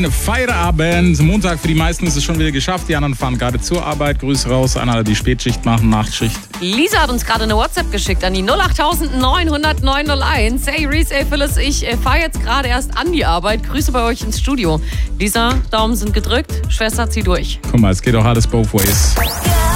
Feierabend. Montag für die meisten ist es schon wieder geschafft. Die anderen fahren gerade zur Arbeit. Grüße raus an alle, die Spätschicht machen, Nachtschicht. Lisa hat uns gerade eine WhatsApp geschickt an die 08900 901. Hey Reese, hey Phyllis, ich fahre jetzt gerade erst an die Arbeit. Grüße bei euch ins Studio. Lisa, Daumen sind gedrückt. Schwester, zieh durch. Guck mal, es geht auch alles both ways.